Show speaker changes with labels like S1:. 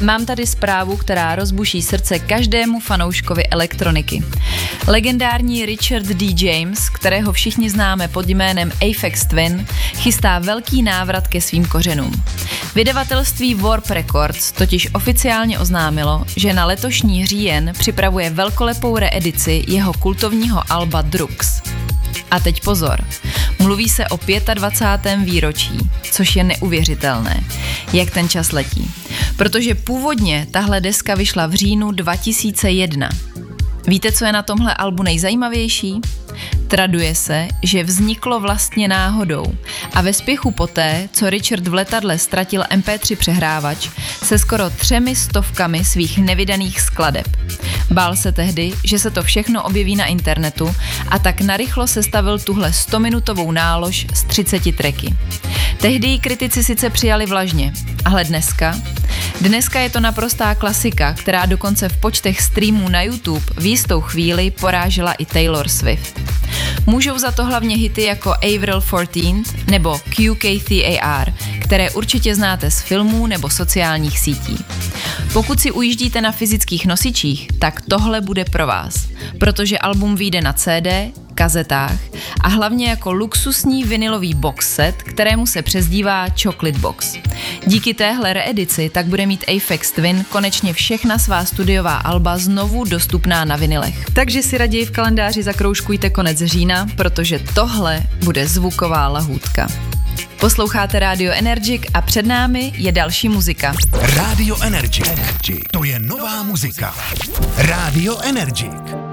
S1: mám tady zprávu, která rozbuší srdce každému fanouškovi elektroniky. Legendární Richard D. James, kterého všichni známe pod jménem Aphex Twin, chystá velký návrat ke svým kořenům. Vydavatelství Warp Records totiž oficiálně oznámilo, že na letošní říjen připravuje velkolepou reedici jeho kultovního alba Drugs. A teď pozor, mluví se o 25. výročí, což je neuvěřitelné, jak ten čas letí. Protože původně tahle deska vyšla v říjnu 2001. Víte, co je na tomhle albu nejzajímavější? Traduje se, že vzniklo vlastně náhodou a ve spěchu poté, co Richard v letadle ztratil MP3 přehrávač, se skoro 300 svých nevydaných skladeb. Bál se tehdy, že se to všechno objeví na internetu a tak narychlo sestavil tuhle 100minutovou nálož s 30 tracky. Tehdy ji kritici sice přijali vlažně, ale dneska je to naprostá klasika, která dokonce v počtech streamů na YouTube v jistou chvíli porážela i Taylor Swift. Můžou za to hlavně hity jako April 14th nebo QKTAR, které určitě znáte z filmů nebo sociálních sítí. Pokud si ujíždíte na fyzických nosičích, tak tohle bude pro vás, protože album vyjde na CD, kazetách a hlavně jako luxusní vinylový box set, kterému se přezdívá Chocolate Box. Díky téhle reedici tak bude mít Aphex Twin konečně všechna svá studiová alba znovu dostupná na vinylech. Takže si raději v kalendáři zakroužkujte konec října, protože tohle bude zvuková lahůdka. Posloucháte Radio Energic a před námi je další muzika.
S2: Radio Energic. To je nová muzika. Radio Energic.